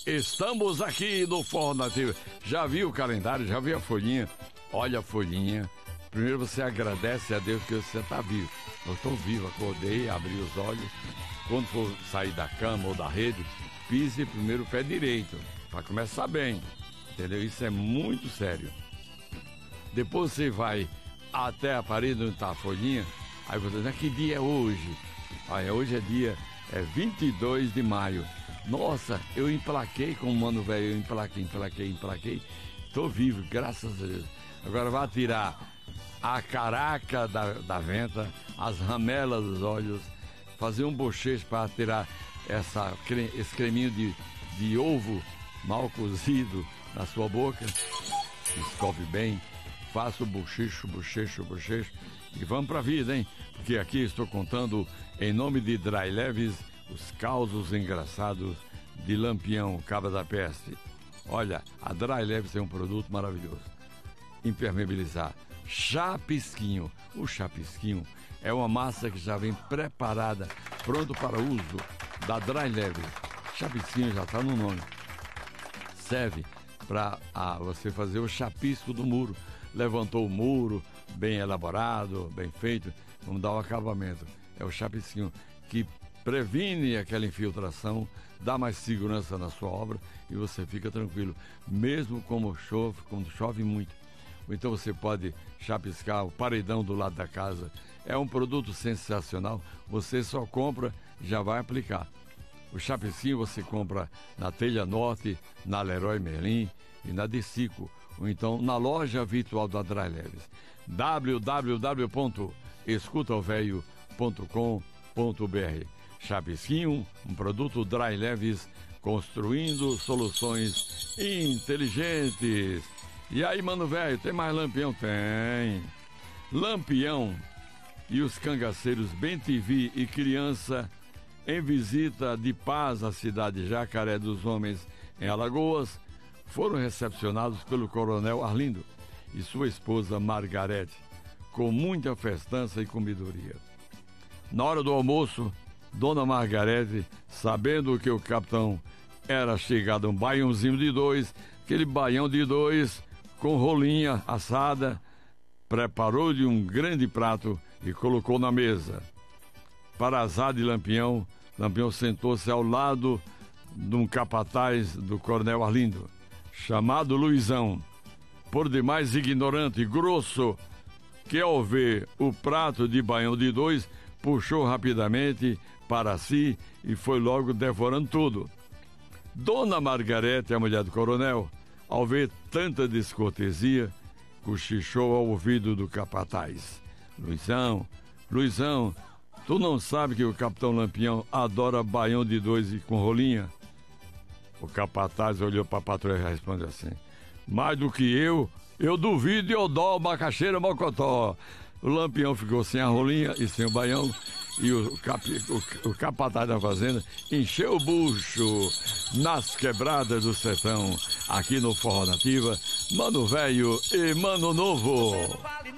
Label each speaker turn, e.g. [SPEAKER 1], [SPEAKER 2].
[SPEAKER 1] Estamos aqui no Forró Nativo. Já viu o calendário? Já viu a folhinha? Olha a folhinha. Primeiro você agradece a Deus que você está vivo. Eu estou vivo, acordei, abri os olhos. Quando for sair da cama ou da rede, pise primeiro o pé direito, para começar bem. Entendeu? Isso é muito sério. Depois você vai até a parede onde está a folhinha. Aí você diz, que dia é hoje? Aí hoje é 22 de maio. Nossa, eu emplaquei com o mano velho, eu emplaquei. Tô vivo, graças a Deus. Agora vai tirar a caraca da venta, as ramelas dos olhos, fazer um bochecho para tirar esse creminho de ovo mal cozido na sua boca. Escove bem, faça o bochecho. E vamos pra vida, hein? Porque aqui estou contando, em nome de Dry Leves, os causos engraçados de Lampião, Cabra da Peste. Olha, a Dry Leves é um produto maravilhoso. Impermeabilizar. Chapisquinho. O chapisquinho é uma massa que já vem preparada, pronto para uso da Dry Leves. Chapisquinho já está no nome. Serve para você fazer o chapisco do muro. Levantou o muro, bem elaborado, bem feito, vamos dar o acabamento. É o chapisquinho que previne aquela infiltração, dá mais segurança na sua obra e você fica tranquilo, mesmo quando chove muito. Ou então você pode chapiscar o paredão do lado da casa. É um produto sensacional, você só compra e já vai aplicar. O chapisquinho você compra na Telha Norte, na Leroy Merlin e na Decico, ou então na loja virtual da Dry Leves, www.escutaovelho.com.br. Chapisquinho, um produto Dry Leves, construindo soluções inteligentes. E aí, mano velho, tem mais Lampião? Tem. Lampião e os cangaceiros Bem TV e criança em visita de paz à cidade de Jacaré dos Homens, em Alagoas, foram recepcionados pelo coronel Arlindo e sua esposa Margarete, com muita festança e comidoria. Na hora do almoço, Dona Margarete, sabendo que o capitão era chegado um baiãozinho de 2, aquele baião de 2 com rolinha assada, preparou-lhe um grande prato e colocou na mesa. Para azar de Lampião, Lampião sentou-se ao lado de um capataz do coronel Arlindo, chamado Luizão, por demais ignorante e grosso, que ao ver o prato de baião de 2, puxou rapidamente para si e foi logo devorando tudo. Dona Margarete, a mulher do coronel, ao ver tanta descortesia, cochichou ao ouvido do capataz. Luizão, tu não sabe que o capitão Lampião adora baião de 2 e com rolinha? O capataz olhou para a patroa e respondeu assim: mais do que eu duvido e eu dou macaxeira mocotó. O Lampião ficou sem a rolinha e sem o baião, e o capataz da fazenda encheu o bucho nas quebradas do sertão, aqui no Forró Nativa, Mano Velho e Mano Novo.